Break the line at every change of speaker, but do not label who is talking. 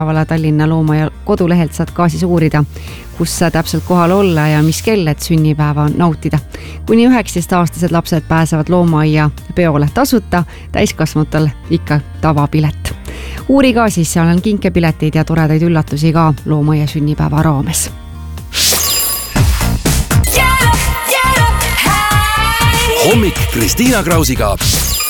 Tallinna looma- ja kodulehelt saad ka siis uurida, kus täpselt kohal olla ja mis kell, et sünnipäeva nautida. Kuni 19-aastased lapsed pääsevad loomaaia peole tasuta, täiskasvanutel ikka tavapilet. Uuri ka siis, seal on kinkepileteid ja toredaid üllatusi ka loomaaia sünnipäeva raames.
Hommik Kristiina Krausiga.